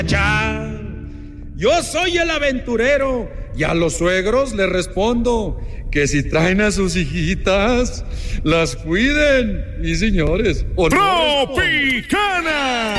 Yo soy el aventurero y a los suegros les respondo que si traen a sus hijitas, las cuiden, mis señores. ¡Tropicana!